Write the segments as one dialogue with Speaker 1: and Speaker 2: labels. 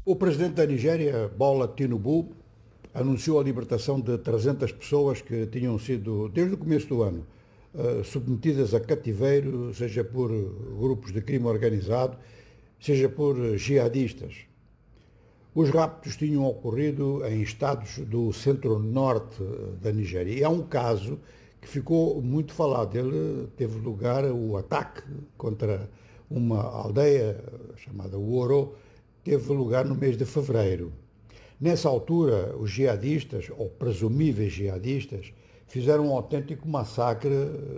Speaker 1: O presidente da Nigéria, Bola Tinubu, anunciou a libertação de 300 pessoas que tinham sido, desde o começo do ano, submetidas a cativeiro, seja por grupos de crime organizado, seja por jihadistas. Os raptos tinham ocorrido em estados do centro-norte da Nigéria. E há um caso que ficou muito falado. Ele teve lugar, o ataque contra uma aldeia chamada Woro, teve lugar no mês de fevereiro. Nessa altura, os jihadistas, ou presumíveis jihadistas, fizeram um autêntico massacre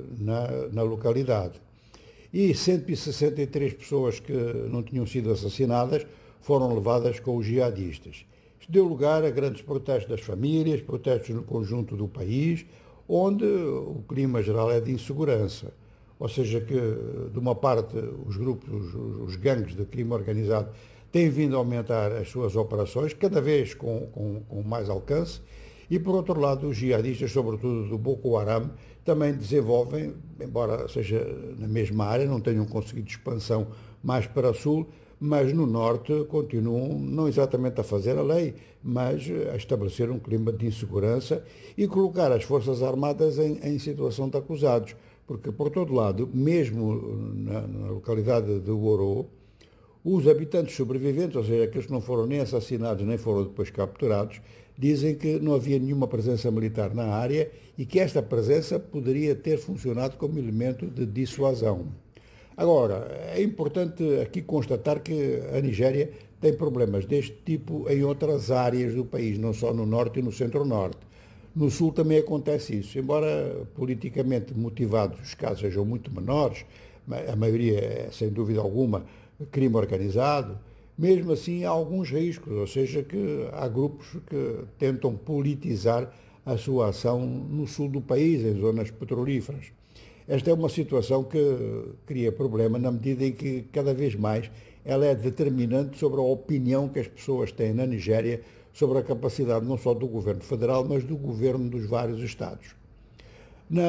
Speaker 1: na localidade. E 163 pessoas que não tinham sido assassinadas foram levadas com os jihadistas. Isto deu lugar a grandes protestos das famílias, protestos no conjunto do país, onde o clima geral é de insegurança. Ou seja, que, de uma parte, os grupos, os gangues de crime organizado têm vindo a aumentar as suas operações, cada vez com mais alcance, e, por outro lado, os jihadistas, sobretudo do Boko Haram, também desenvolvem, embora seja na mesma área, não tenham conseguido expansão mais para o sul, mas no norte continuam, não exatamente a fazer a lei, mas a estabelecer um clima de insegurança e colocar as Forças Armadas em situação de acusados. Porque, por todo lado, mesmo na localidade de Woro, os habitantes sobreviventes, ou seja, aqueles que não foram nem assassinados nem foram depois capturados, dizem que não havia nenhuma presença militar na área e que esta presença poderia ter funcionado como elemento de dissuasão. Agora, é importante aqui constatar que a Nigéria tem problemas deste tipo em outras áreas do país, não só no norte e no centro-norte. No sul também acontece isso, embora politicamente motivados os casos sejam muito menores, a maioria é, sem dúvida alguma, crime organizado, mesmo assim há alguns riscos, ou seja, que há grupos que tentam politizar a sua ação no sul do país, em zonas petrolíferas. Esta é uma situação que cria problema na medida em que, cada vez mais, ela é determinante sobre a opinião que as pessoas têm na Nigéria sobre a capacidade não só do governo federal, mas do governo dos vários estados.